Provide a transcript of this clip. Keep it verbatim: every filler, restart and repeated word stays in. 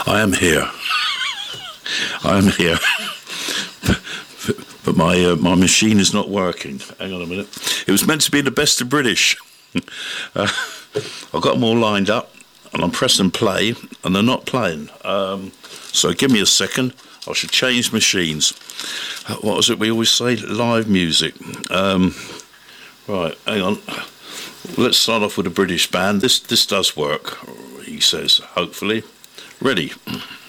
I am here. I am here. But my uh, my machine is not working. Hang on a minute. It was meant to be the best of British. uh, I've got them all lined up, and I'm pressing play, and they're not playing. Um, so give me a second. I should change machines. Uh, what was it we always say? Live music. Um, right, hang on. Let's start off with a British band. This this does work, he says, hopefully. Ready.